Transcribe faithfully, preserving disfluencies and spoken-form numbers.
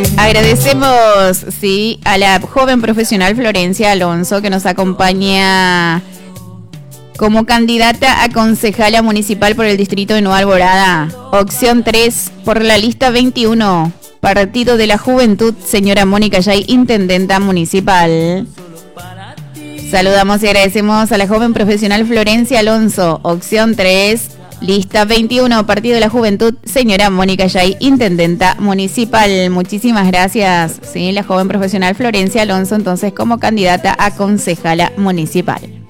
Agradecemos, sí, a la joven profesional Florencia Alonso, que nos acompaña como candidata a concejala municipal por el distrito de Nueva Alborada. Opción tres, por la lista veintiuno, Partido de la Juventud, señora Mónica Yay, intendenta municipal. Saludamos y agradecemos a la joven profesional Florencia Alonso. Opción tres, lista veintiuno, Partido de la Juventud, señora Mónica Yay, intendenta municipal. Muchísimas gracias. Sí, la joven profesional Florencia Alonso, entonces, como candidata a concejala municipal.